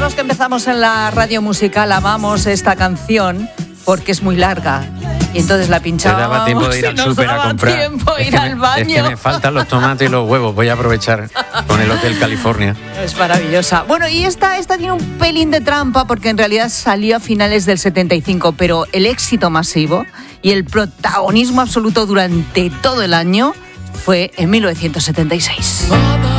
los que empezamos en la radio musical amamos esta canción porque es muy larga. Y entonces la pinchábamos. Te daba tiempo de ir al súper a comprar. Tiempo ir al baño. Es que me faltan los tomates y los huevos. Voy a aprovechar con el Hotel California. Es maravillosa. Bueno, y esta tiene un pelín de trampa porque en realidad salió a finales del 75, pero el éxito masivo y el protagonismo absoluto durante todo el año fue en 1976.